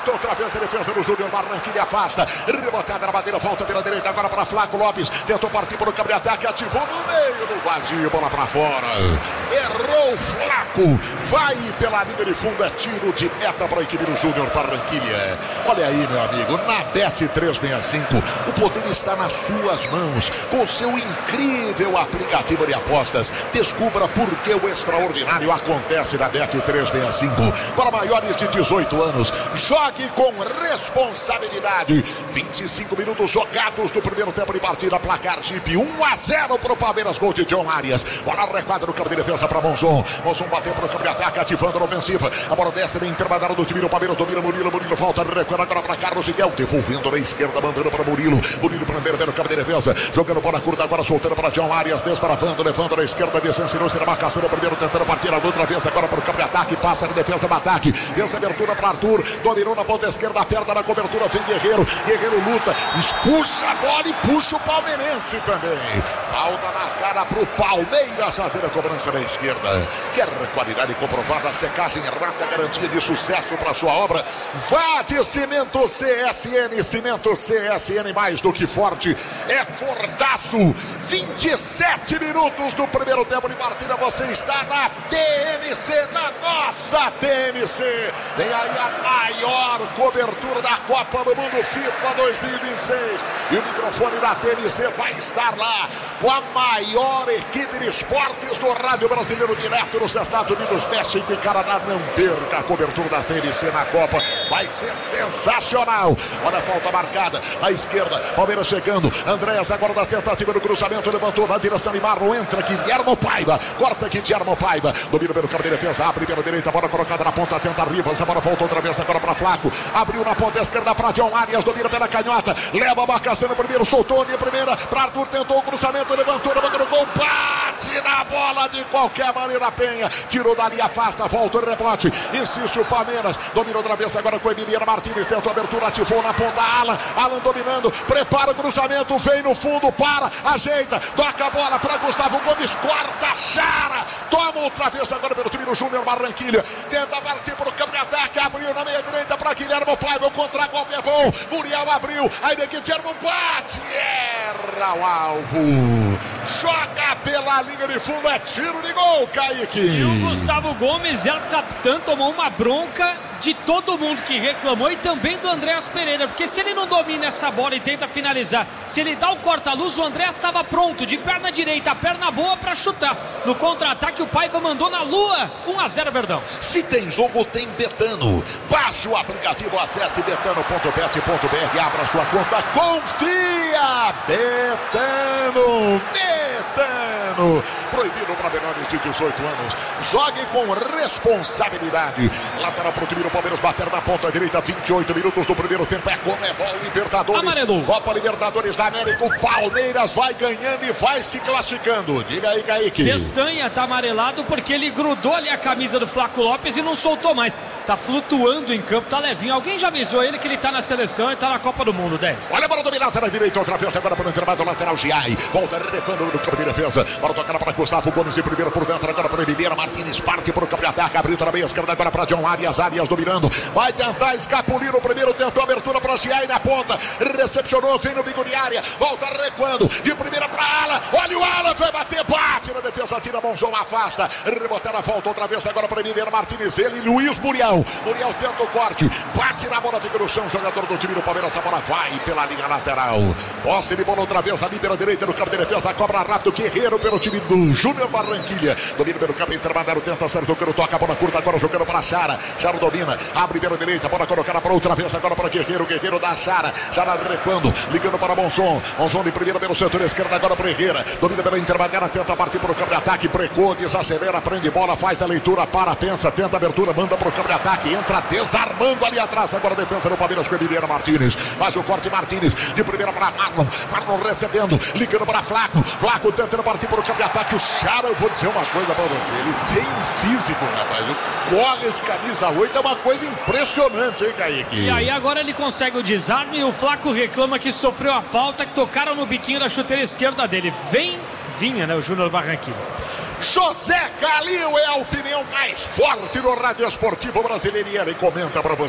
tentou outra vez a defesa do Júnior Barranquilla, afasta, rebotada na bandeira, volta pela direita, agora para Flaco Lopes, tentou partir para o campo de ataque, ativou no meio do vazio, bola para fora, errou Flaco, vai pela linha de fundo, é tiro de meta para a equipe do Júnior Barranquilla. Olha aí, meu amigo, na Bet365, o poder está nas suas mãos, com o seu incrível aplicativo de apostas. Descubra por que o extraordinário acontece na Bet365. Para maiores de 18 anos, jogue com responsabilidade. 25 minutos jogados do primeiro tempo de partida, placar Jeep 1-0 para o Palmeiras, gol de John Arias. Bola requadra no campo de defesa para Monzon. Monzon bateu para o campo de ataque, ativando a ofensiva. A bola desce na intermediária do time do Palmeiras, domina Murilo volta, recuando agora para Carlos Miguel, devolvendo na esquerda, mandando para Murilo primeiro pelo campo de defesa, jogando bola curta, agora soltando para John Arias, desbravando, levando na esquerda, descensinou-se na marcação, no primeiro tentando partir a outra vez, agora para o campo de ataque, passa na defesa, no ataque, fez a abertura para Arthur, dominou na ponta esquerda, aperta na cobertura, vem Guerreiro luta, expulsa a bola e puxa o palmeirense também. Falta marcada para o Palmeiras fazer a cobrança na esquerda. Quer qualidade comprovada, secagem rápida, garantia de sucesso para sua obra? Vá de Cimento CSN, Cimento CSN, mais do que forte, é fortaço. 27 minutos do primeiro tempo de partida, você está na TMC, na nossa TMC. Vem aí a maior cobertura da Copa do Mundo FIFA 2026. E o microfone da TMC vai estar lá com a maior equipe de esportes do rádio brasileiro, direto nos Estados Unidos, México e Canadá. Não perca a cobertura da TMC na Copa, vai ser sensacional. Olha a falta marcada, à esquerda, Palmeiras chegando, Andréas agora da tentativa do cruzamento, levantou na direção de Marlon, entra Guilhermo Paiva, corta aqui Guilhermo Paiva, domina pelo campo de defesa, abre pela direita, bola colocada na ponta, tenta Rivas, a bola volta outra vez agora para Flaco, abriu na ponta esquerda para John Arias, domina pela canhota, leva a marcação no primeiro, soltou de primeira, para Arthur, tentou o cruzamento, levantou, no gol, bate na bola de qualquer maneira, Penha, tirou dali, afasta, volta o rebote, insiste o Palmeiras, domina outra vez agora com Emiliano Martínez, tentou a abertura, ativou na ponta, Alan dominando, prepara o cruzamento, vem no fundo, para, ajeita, toca a bola para Gustavo Gomes, corta, Chara, toma outra vez agora pelo time do Júnior Barranquilla, tenta partir para o campo de ataque, abriu na meia direita para Guilhermo Paiva, o contra-golpe é bom, Muriel abriu, aí de Guilhermo bate, erra o alvo, joga pela linha de fundo, é tiro de gol, Kaique. E o Gustavo Gomes, o capitão, tomou uma bronca de todo mundo que reclamou e também do Andréas Pereira, porque se ele não domina essa bola e tenta finalizar, se ele dá o corta-luz, o Andréas estava pronto, de perna direita, perna boa para chutar. No contra-ataque o Paiva mandou na lua, 1-0 Verdão. Se tem jogo, tem Betano. Baixe o aplicativo, acesse betano.bet.br, abra sua conta, confia! Betano! Proibido para menores de 18 anos. Jogue com responsabilidade. Lateral para o time do Palmeiras, bater na ponta direita, 28 minutos do primeiro tempo. É Conmebol Libertadores. Amarelo. Copa Libertadores da América. O Palmeiras vai ganhando e vai se classificando. Diga aí, Kaique. Pestanha tá amarelado porque ele grudou ali a camisa do Flaco Lopes e não soltou mais. Tá flutuando em campo, tá levinho. Alguém já avisou ele que ele tá na seleção e tá na Copa do Mundo, 10. Olha a bola dominada na direita, outra vez agora para o intervalo lateral, Giai. Volta recuando no campo de defesa. Bola tocada para Gustavo Gomes de primeiro por dentro, agora para Emiliano Martínez, parte para o campo de ataque, abriu na meia esquerda agora para John Arias, dominando. Vai tentar escapulir o primeiro, tentou abertura para Giai na ponta, recepcionou, tem no bico de área, volta recuando, de primeira para Ala. Olha o Ala, vai bater, bate na defesa, tira Monzon, afasta, rebotada, volta outra vez agora para Emiliano Martínez, ele, Luiz Muriel tenta o corte, bate na bola, fica no chão, jogador do time do Palmeiras, a bola vai pela linha lateral, posse de bola outra vez ali pela direita no campo de defesa, cobra rápido, Guerreiro pelo time do Júnior Barranquilla, domina pelo campo intermediário, tenta ser tocando, toca a bola curta, agora jogando para Chara domina, abre pela direita, bola colocada para outra vez, agora para Guerreiro da Chara recuando, ligando para Monzon de primeira pelo setor esquerdo, agora para Herrera, domina pela intermediária, tenta partir para o campo de ataque, precou, desacelera, prende bola, faz a leitura, para, pensa, tenta abertura, manda para o campo de ataque, entra desarmando ali atrás, agora a defesa do Palmeiras com Emiliano Martínez, faz o corte Martínez, de primeira para Marlon recebendo, ligando para Flaco tentando partir para o campo de ataque, o Chara, eu vou dizer uma coisa para você, ele tem um físico, rapaz, corre esse camisa 8, é uma coisa impressionante, hein, Kaique? E aí agora ele consegue o desarme e o Flaco reclama que sofreu a falta, que tocaram no biquinho da chuteira esquerda dele, vinha, né, o Júnior Barranquilla. José Calil é a opinião mais forte no rádio esportivo brasileiro e ele comenta para você.